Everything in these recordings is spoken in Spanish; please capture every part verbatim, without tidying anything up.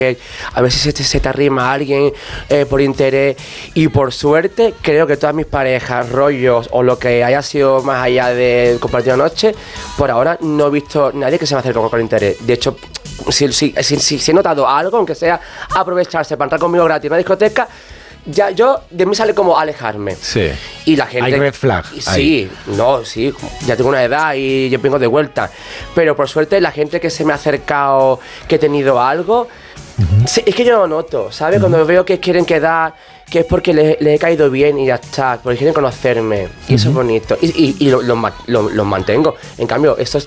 a ver si se te, se te arrima alguien eh, por interés. Y por suerte, creo que todas mis parejas, rollos o lo que haya sido más allá de compartir una noche, por ahora no he visto nadie que se me acerque con, con interés. De hecho, si, si, si, si, si he notado algo, aunque sea aprovecharse para entrar conmigo gratis en una discoteca, ya yo, de mí sale como alejarme. Sí. Y la gente... Hay red flag. Sí, ahí. no, sí, ya tengo una edad y yo vengo de vuelta. Pero por suerte la gente que se me ha acercado, que he tenido algo... Uh-huh. Sí, es que yo lo noto, ¿sabes? Uh-huh. Cuando veo que quieren quedar, que es porque les le he caído bien y ya está, porque quieren conocerme. Y uh-huh. eso es bonito. Y, y, y los lo, lo, lo mantengo. En cambio, estos...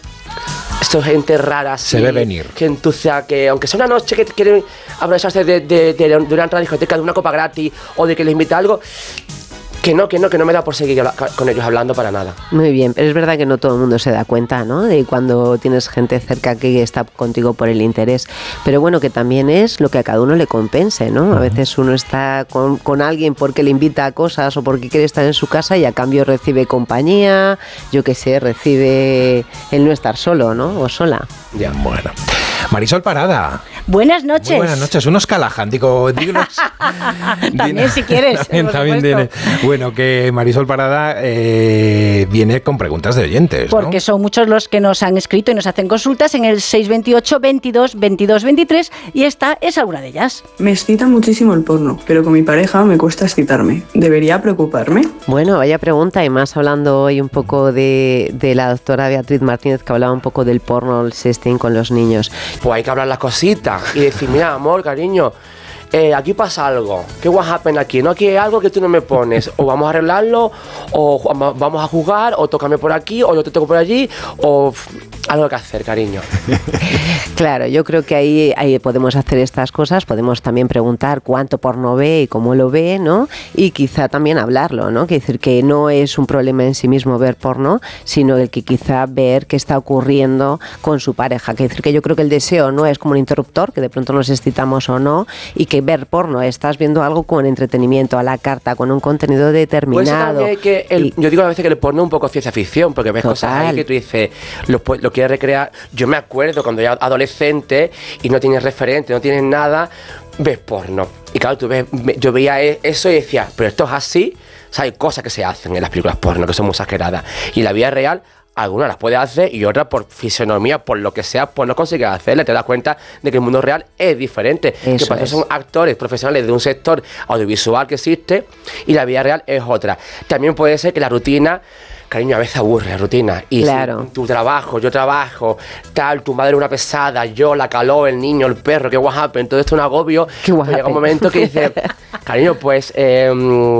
Esto es gente rara, así, se ve venir. Que entusiasma, que aunque sea una noche que quieren aprovecharse de, de, de, de una entrada a discoteca, de una copa gratis o de que les invita algo, que no, que no, que no me da por seguir con ellos hablando para nada. Muy bien, pero es verdad que no todo el mundo se da cuenta, ¿no? De cuando tienes gente cerca que está contigo por el interés. Pero bueno, que también es lo que a cada uno le compense, ¿no? A veces uno está con, con alguien porque le invita a cosas o porque quiere estar en su casa y a cambio recibe compañía, yo qué sé, recibe el no estar solo, ¿no? O sola. Ya, bueno. Marisol Parada. Buenas noches. Muy buenas noches. Unos Callahan, digo, dinos. También dinos, si quieres. También, también tiene. Bueno, que Marisol Parada eh, viene con preguntas de oyentes, porque ¿no? Son muchos los que nos han escrito y nos hacen consultas en el seis veintiocho, veintidós, veintidós, veintitrés y esta es alguna de ellas. Me excita muchísimo el porno, pero con mi pareja me cuesta excitarme. ¿Debería preocuparme? Bueno, vaya pregunta, y más hablando hoy un poco de, de la doctora Beatriz Martínez, que hablaba un poco del porno, el sexting con los niños. Pues hay que hablar las cositas y decir, mira, amor, cariño, eh, aquí pasa algo, ¿qué what happen aquí? No, aquí hay algo que tú no me pones, o vamos a arreglarlo, o vamos a jugar, o tócame por aquí, o yo te toco por allí, o algo que hacer, cariño. Claro, yo creo que ahí, ahí podemos hacer estas cosas, podemos también preguntar cuánto porno ve y cómo lo ve, ¿no? Y quizá también hablarlo, ¿no? Que decir que no es un problema en sí mismo ver porno, sino el que quizá ver qué está ocurriendo con su pareja. Que decir que yo creo que el deseo no es como un interruptor, que de pronto nos excitamos o no, y que ver porno, estás viendo algo con entretenimiento, a la carta, con un contenido determinado. Pues que el, y, yo digo a veces que el porno es un poco ciencia ficción, porque ves total. Cosas ahí que tú dices, lo, lo quieres recrear. Yo me acuerdo cuando era adolescente y no tienes referente, no tienes nada, ves porno. Y claro, tú ves, yo veía eso y decía, pero esto es así. O sea, hay cosas que se hacen en las películas porno que son muy exageradas. Y en la vida real, algunas las puedes hacer y otras por fisonomía, por lo que sea, pues no consigues hacerlas. Te das cuenta de que el mundo real es diferente. Eso que para eso son actores profesionales de un sector audiovisual que existe y la vida real es otra. También puede ser que la rutina... Cariño, a veces aburre la rutina. Y claro. Si tu trabajo, yo trabajo, tal, tu madre una pesada, yo, la calor, el niño, el perro, qué guapo. Entonces esto es un agobio. Qué pues llega un momento que dice, cariño, pues eh,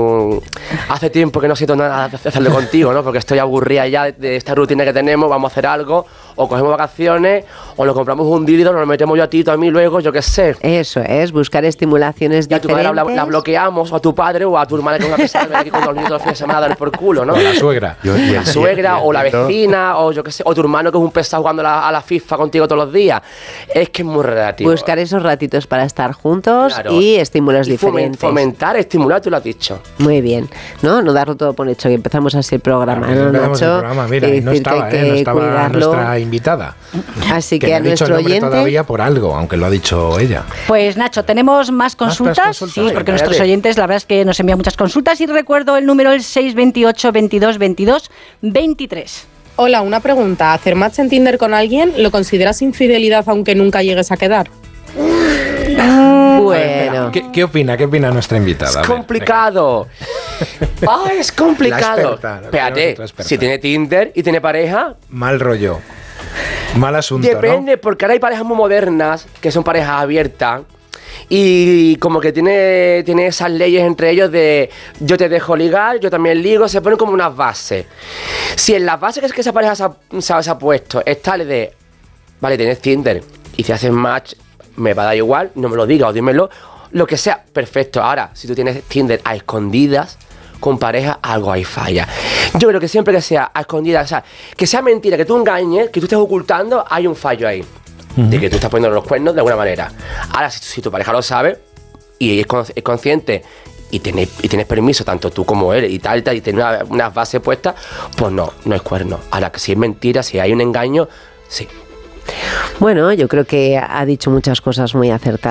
hace tiempo que no siento nada de hacerlo contigo, ¿no? Porque estoy aburrida ya de, de esta rutina que tenemos, vamos a hacer algo, o cogemos vacaciones, o nos compramos un dildo, nos lo metemos yo a ti, tú a mí, luego, yo qué sé. Eso es, buscar estimulaciones y a diferentes. tu madre la, la bloqueamos, o a tu padre, o a tu hermana que es una pesada, aquí con los niños todos los fines de semana a dar por culo, ¿no? O la suegra. Yo, la suegra o la vecina o yo qué sé, o tu hermano que es un pesado jugando a la, a la FIFA contigo todos los días. Es que es muy relativo. Buscar esos ratitos para estar juntos, claro. Y estímulos y diferentes. Fomentar, estimular, tú lo has dicho. Muy bien, ¿no? No darlo todo por hecho, que empezamos así el programa, claro, ¿no, empezamos Nacho? el programa, mira, y no estaba, que eh, no estaba cuidarlo. Nuestra invitada. Así que, que a nuestro dicho el nombre oyente todavía por algo, aunque lo ha dicho ella. Pues Nacho, tenemos más consultas, ¿Más consultas? sí, Ay, porque espérate. nuestros oyentes la verdad es que nos envían muchas consultas y recuerdo el número el seis veintiocho, veintidós, veintidós, veintitrés. Hola, una pregunta. ¿Hacer match en Tinder con alguien lo consideras infidelidad aunque nunca llegues a quedar? Bueno. ¿Qué, ¿Qué opina? ¿Qué opina nuestra invitada? Es complicado. Ah, es complicado. Experta, Espérate, si tiene Tinder y tiene pareja... Mal rollo. Mal asunto, Depende, ¿no? porque ahora hay parejas muy modernas, que son parejas abiertas, y como que tiene, tiene esas leyes entre ellos de yo te dejo ligar, yo también ligo, se ponen como unas bases. Si en las bases que, es que esa pareja se ha, se ha, se ha puesto está el de, vale, tienes Tinder, y si haces match, me va a dar igual, no me lo digas o dímelo, lo que sea, perfecto. Ahora, si tú tienes Tinder a escondidas, con pareja, algo ahí falla. Yo creo que siempre que sea a escondidas, o sea, que sea mentira, que tú engañes, que tú estés ocultando, hay un fallo ahí. Uh-huh. De que tú estás poniendo los cuernos de alguna manera. Ahora, si, si tu pareja lo sabe y es, con, es consciente y tienes, y tienes permiso, tanto tú como él, y tal, y tal, y tienes unas una bases puestas, pues no, no es cuerno. Ahora, que si es mentira, si hay un engaño, sí. Bueno, yo creo que ha dicho muchas cosas muy acertadas.